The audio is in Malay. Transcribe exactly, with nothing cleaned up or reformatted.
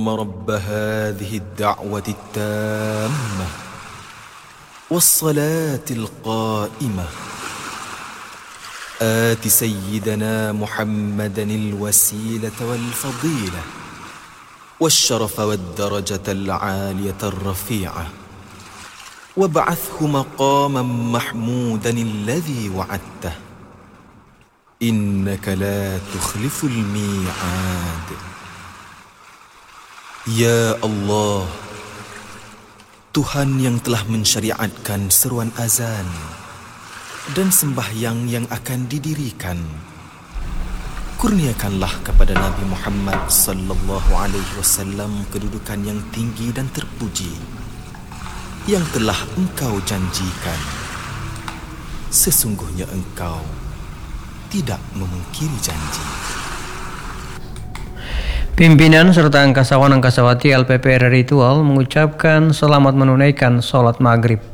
رب هذه الدعوة التامة والصلاة القائمة آت سيدنا محمدا الوسيلة والفضيلة والشرف والدرجة العالية الرفيعة وابعثه مقاما محمودا الذي وعدته إنك لا تخلف الميعاد. Ya Allah, Tuhan yang telah mensyariatkan seruan azan dan sembahyang yang akan didirikan, kurniakanlah kepada Nabi Muhammad sallallahu alaihi wasallam kedudukan yang tinggi dan terpuji yang telah Engkau janjikan. Sesungguhnya Engkau tidak memungkiri janji. Pimpinan serta angkasawan angkasawati L P P R Ritual mengucapkan selamat menunaikan sholat maghrib.